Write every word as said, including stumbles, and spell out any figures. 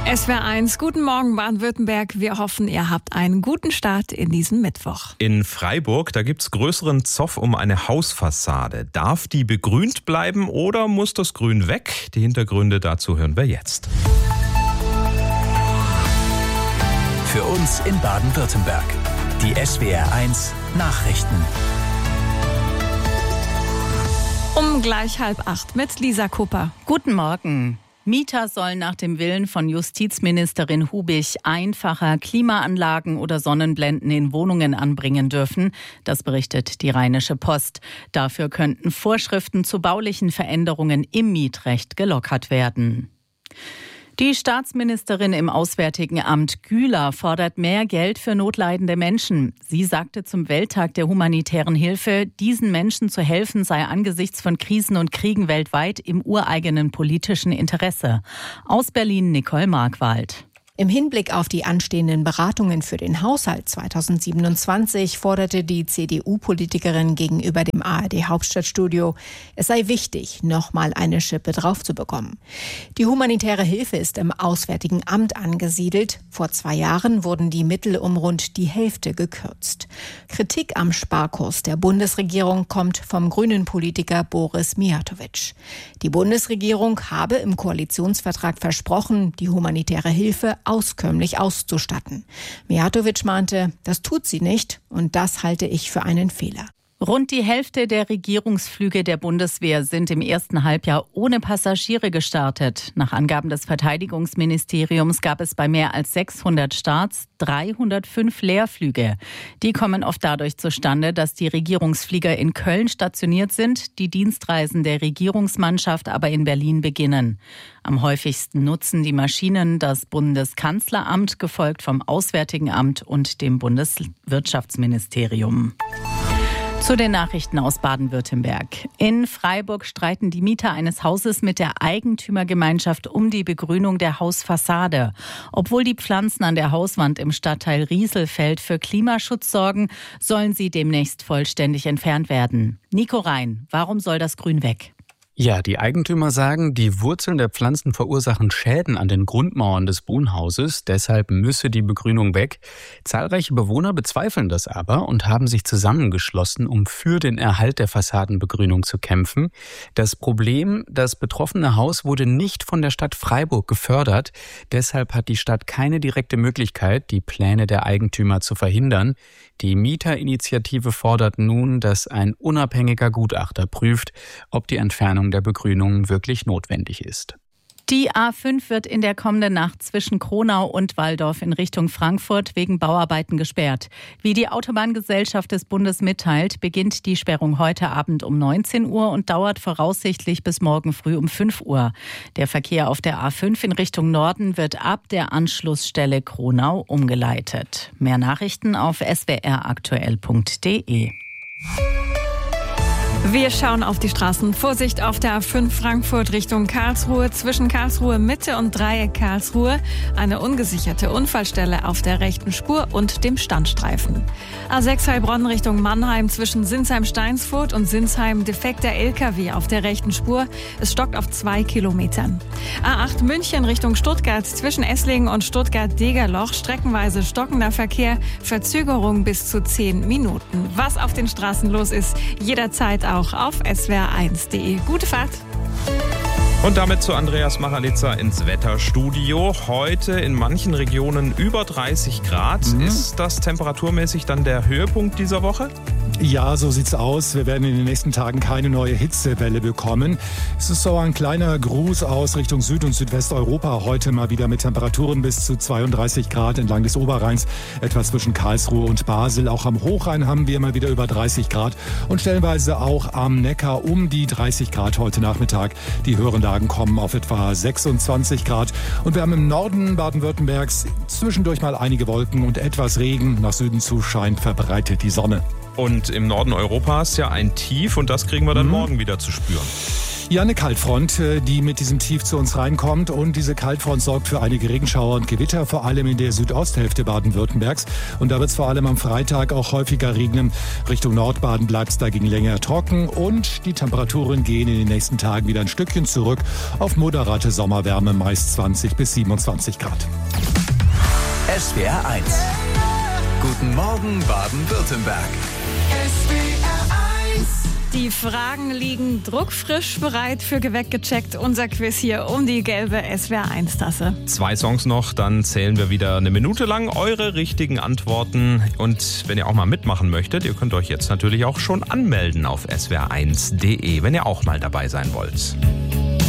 S W R eins, guten Morgen Baden-Württemberg. Wir hoffen, ihr habt einen guten Start in diesen Mittwoch. In Freiburg, da gibt's größeren Zoff um eine Hausfassade. Darf die begrünt bleiben oder muss das Grün weg? Die Hintergründe dazu hören wir jetzt. Für uns in Baden-Württemberg. Die S W R eins Nachrichten. Um gleich halb acht mit Lisa Kupper. Guten Morgen. Mieter sollen nach dem Willen von Justizministerin Hubich einfacher Klimaanlagen oder Sonnenblenden in Wohnungen anbringen dürfen. Das berichtet die Rheinische Post. Dafür könnten Vorschriften zu baulichen Veränderungen im Mietrecht gelockert werden. Die Staatsministerin im Auswärtigen Amt Güler fordert mehr Geld für notleidende Menschen. Sie sagte zum Welttag der humanitären Hilfe, diesen Menschen zu helfen sei angesichts von Krisen und Kriegen weltweit im ureigenen politischen Interesse. Aus Berlin Nicole Markwald. Im Hinblick auf die anstehenden Beratungen für den Haushalt zweitausendsiebenundzwanzig forderte die C D U-Politikerin gegenüber dem A R D-Hauptstadtstudio, es sei wichtig, nochmal eine Schippe draufzubekommen. Die humanitäre Hilfe ist im Auswärtigen Amt angesiedelt. Vor zwei Jahren wurden die Mittel um rund die Hälfte gekürzt. Kritik am Sparkurs der Bundesregierung kommt vom grünen Politiker Boris Mijatović. Die Bundesregierung habe im Koalitionsvertrag versprochen, die humanitäre Hilfe auskömmlich auszustatten. Mijatović meinte, das tut sie nicht und das halte ich für einen Fehler. Rund die Hälfte der Regierungsflüge der Bundeswehr sind im ersten Halbjahr ohne Passagiere gestartet. Nach Angaben des Verteidigungsministeriums gab es bei mehr als sechshundert Starts dreihundertfünf Leerflüge. Die kommen oft dadurch zustande, dass die Regierungsflieger in Köln stationiert sind, die Dienstreisen der Regierungsmannschaft aber in Berlin beginnen. Am häufigsten nutzen die Maschinen das Bundeskanzleramt, gefolgt vom Auswärtigen Amt und dem Bundeswirtschaftsministerium. Zu den Nachrichten aus Baden-Württemberg. In Freiburg streiten die Mieter eines Hauses mit der Eigentümergemeinschaft um die Begrünung der Hausfassade. Obwohl die Pflanzen an der Hauswand im Stadtteil Rieselfeld für Klimaschutz sorgen, sollen sie demnächst vollständig entfernt werden. Nico Rhein, warum soll das Grün weg? Ja, die Eigentümer sagen, die Wurzeln der Pflanzen verursachen Schäden an den Grundmauern des Wohnhauses. Deshalb müsse die Begrünung weg. Zahlreiche Bewohner bezweifeln das aber und haben sich zusammengeschlossen, um für den Erhalt der Fassadenbegrünung zu kämpfen. Das Problem, das betroffene Haus wurde nicht von der Stadt Freiburg gefördert. Deshalb hat die Stadt keine direkte Möglichkeit, die Pläne der Eigentümer zu verhindern. Die Mieterinitiative fordert nun, dass ein unabhängiger Gutachter prüft, ob die Entfernung der Begrünung wirklich notwendig ist. Die A fünf wird in der kommenden Nacht zwischen Kronau und Walldorf in Richtung Frankfurt wegen Bauarbeiten gesperrt. Wie die Autobahngesellschaft des Bundes mitteilt, beginnt die Sperrung heute Abend um neunzehn Uhr und dauert voraussichtlich bis morgen früh um fünf Uhr. Der Verkehr auf der A fünf in Richtung Norden wird ab der Anschlussstelle Kronau umgeleitet. Mehr Nachrichten auf s w r aktuell punkt d e. Wir schauen auf die Straßen. Vorsicht auf der A fünf Frankfurt Richtung Karlsruhe. Zwischen Karlsruhe Mitte und Dreieck Karlsruhe eine ungesicherte Unfallstelle auf der rechten Spur und dem Standstreifen. A sechs Heilbronn Richtung Mannheim zwischen Sinsheim-Steinsfurt und Sinsheim defekter L K W auf der rechten Spur. Es stockt auf zwei Kilometern. A acht München Richtung Stuttgart zwischen Esslingen und Stuttgart-Degerloch streckenweise stockender Verkehr. Verzögerung bis zu zehn Minuten. Was auf den Straßen los ist, jederzeit auch auf s w r eins punkt d e. Gute Fahrt! Und damit zu Andreas Machalitzer ins Wetterstudio. Heute in manchen Regionen über dreißig Grad. Mhm. Ist das temperaturmäßig dann der Höhepunkt dieser Woche? Ja, so sieht's aus. Wir werden in den nächsten Tagen keine neue Hitzewelle bekommen. Es ist so ein kleiner Gruß aus Richtung Süd- und Südwesteuropa. Heute mal wieder mit Temperaturen bis zu zweiunddreißig Grad entlang des Oberrheins, etwa zwischen Karlsruhe und Basel. Auch am Hochrhein haben wir mal wieder über dreißig Grad und stellenweise auch am Neckar um die dreißig Grad heute Nachmittag. Die höheren Lagen kommen auf etwa sechsundzwanzig Grad. Und wir haben im Norden Baden-Württembergs zwischendurch mal einige Wolken und etwas Regen. Nach Süden zu scheint verbreitet die Sonne. Und im Norden Europas ja ein Tief und das kriegen wir dann mhm. morgen wieder zu spüren. Ja, eine Kaltfront, die mit diesem Tief zu uns reinkommt. Und diese Kaltfront sorgt für einige Regenschauer und Gewitter, vor allem in der Südosthälfte Baden-Württembergs. Und da wird es vor allem am Freitag auch häufiger regnen. Richtung Nordbaden bleibt es dagegen länger trocken. Und die Temperaturen gehen in den nächsten Tagen wieder ein Stückchen zurück auf moderate Sommerwärme, meist zwanzig bis siebenundzwanzig Grad. S W R eins. Guten Morgen Baden-Württemberg. Die Fragen liegen druckfrisch bereit für Geweckt gecheckt. Unser Quiz hier um die gelbe S W R eins Tasse. Zwei Songs noch, dann zählen wir wieder eine Minute lang eure richtigen Antworten. Und wenn ihr auch mal mitmachen möchtet, ihr könnt euch jetzt natürlich auch schon anmelden auf s w r eins punkt d e, wenn ihr auch mal dabei sein wollt.